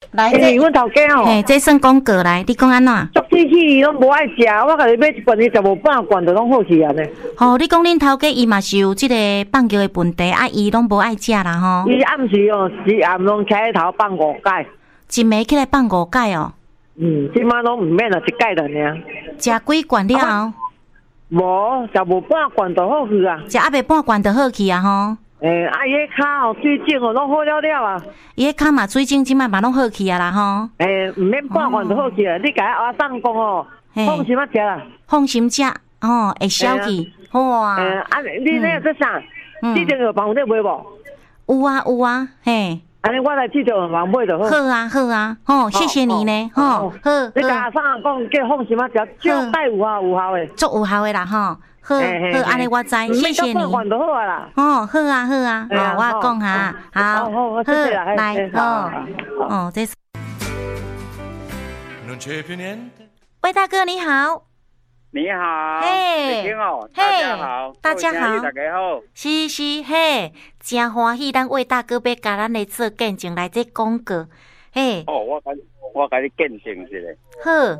来， 阮头家哦， 嘿，这算广告来，你讲安怎？ 足水去拢无爱食，我甲你买一罐，你15半罐就拢好去啊呢。 吼，你讲恁头家伊嘛是有即个放尿的问题，啊，伊拢无爱食啦吼。 伊暗时哦，是暗拢起来头放5盖， 一暝起来放5盖哦。 即摆拢毋免啦，一盖了尔。 食几罐了后？ 无15半罐就好去啊。 食还袂半罐就好去啊吼。 伊迄骹哦，水肿哦，拢好了了啊。 伊迄骹嘛水肿，即摆嘛拢好去啊啦吼。 毋免半罐就好去啊。你甲阿送讲哦，放心啊食啦。 放心食哦，会消去。哇！ 你那做啥？记得有房有咧买无？ 有啊有啊，嘿。 安尼我来记得有房买就好。 好啊好啊，吼，谢谢你呢，吼，好。 你甲阿送讲叫放心啊食，少带有效的。 足有效的啦吼。好，安尼我知，谢谢你。哦，好啊，好啊，我讲哈，好，来，哦，这是。魏大哥你好。 你好， 嘿， 大家好， 大家好， 大家好， 是嘿，真欢喜，咱魏大哥要甲咱来做见证来这广告，嘿。 哦，我甲你见证一下。 好。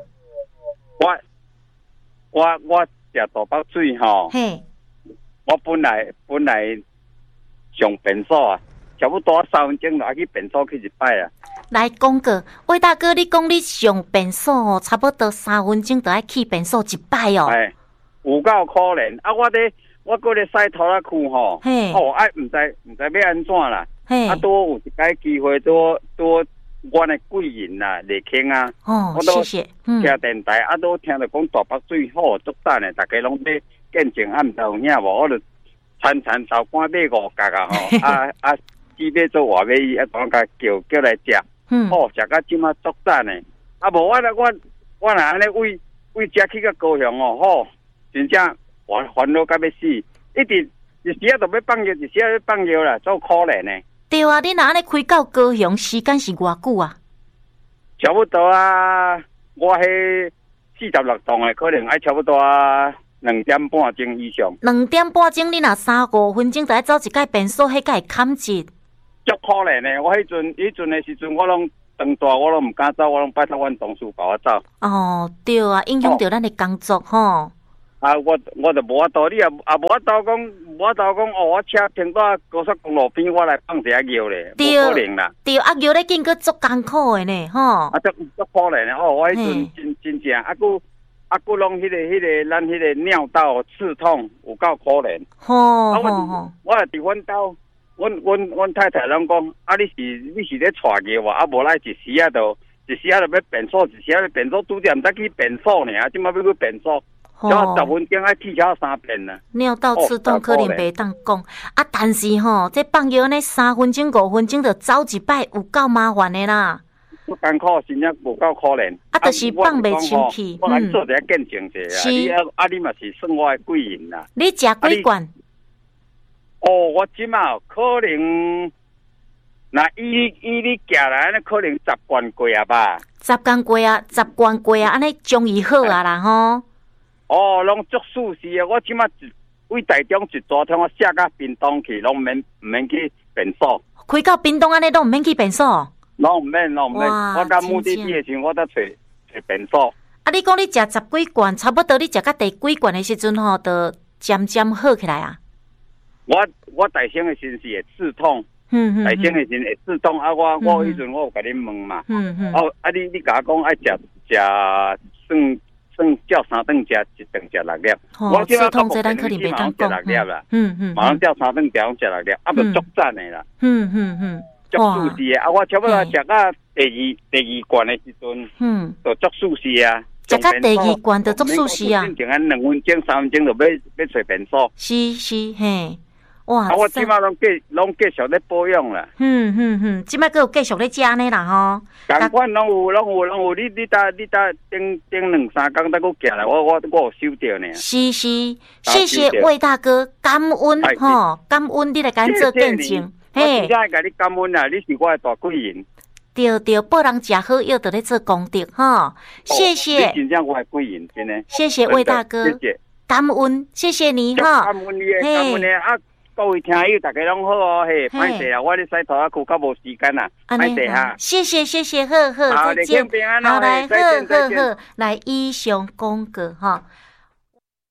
我食大北水吼， 嘿， 我本来上便所啊，差不多3分钟就去便所去一摆啊。 来广告，魏大哥，你讲你上便所哦，差不多3分钟就爱去便所一摆哦。 哎，有够可怜啊！我搁咧洗拖拉裤吼，毋知要安怎啦。啊，多有一摆机会多我的贵人啦，立庆啊， 我都谢谢。 听电台啊，都听到讲大北水好足赞的，大家拢要见证暗头影无？我就餐豆干买5角啊吼，啊，煮要做话尾啊，当甲叫来食，食到即马足赞的。啊，无我若安尼为食去较高雄哦，吼，真正烦恼到要死，一直一时啊就要放尿，一时啊要放尿啦，足可怜的。 对啊，你若安尼开到高雄，时间是偌久啊？ 差不多啊，我迄46栋的，可能爱差不多2点半钟以上。 2点半钟，你若3-5分钟就爱走一届便所，迄个会坎折。 足可怜的，我迄阵的时阵，我拢长大，我拢唔敢走，我拢拜托阮同事陪我走。 哦，对啊，影响到咱的工作吼。 啊，我就无法度，你也无法度讲，哦，我车停在高速公路边，我来放一下尿咧，无可能啦。 对，啊，尿咧经过足艰苦的呢，吼。 啊，足可怜的哦，我迄阵真正，啊，佫拢迄个咱迄个尿道刺痛，有够可怜。我也伫阮兜，阮太太拢讲，啊，你是咧带尿哇？啊，无来一时啊就要便所，一时啊要便所，拄则毋知去便所呢，啊，即摆要去便所。就10分钟爱去超3遍啦。 尿道刺痛可能袂当讲啊，但是吼，这放尿呢3分钟5分钟就走一摆，有够麻烦的啦。 不艰苦，真正有够可怜。 啊，就是放袂清气。 我来做一下见证者啊！你嘛是算我的贵人啦。 你食几罐？ 哦，我即马可能，那以你行来，那可能10罐过啊吧。 10罐过啊，安尼终于好啊啦吼。 哦，拢足舒适啊！我即马为台中一大趟，我下到屏东去，拢唔免去便所。 开到屏东安尼，拢唔免去便所。 拢唔免。我到目的地的时候，我才找便所。 啊，你讲你食10几罐，差不多你食到第几罐的时阵吼，就渐渐好起来啊。 我大声的时是会刺痛，大声的时会刺痛啊！我迄阵我有甲你问嘛，哦，啊你甲我讲爱食算叫3顿食1顿食6粒，我即马痛这咱可能袂当讲， 6粒啦，马上叫3顿食6粒，啊，就足赞的啦，足舒适的啊！我差不多食到第二罐的时阵，就足舒适啊， 食到第2罐就足舒适啊， 正经2分钟3分钟就要找便所， 是嘿。哇！ 我即马拢继续咧保养啦。 即摆佫有继续咧食呢啦吼。 同款拢有，你搭顶2-3工再佫行来，我有收到呢。 是，谢谢魏大哥，感恩吼，感恩你来甲咱做见证。 我真正甲你感恩啦，你是我的大贵人。 对，报人食好药，就咧做功德吼。谢谢。 你真正我的贵人，真的。 谢谢魏大哥， 谢谢。 感恩，谢谢你哈。 感恩你啊！ 各位听友大家拢好哦，嘿，歹势啊，我咧西头啊，去较无时间啊，歹势哈。 谢谢，好，再见，好来，好，来以上讲过哈。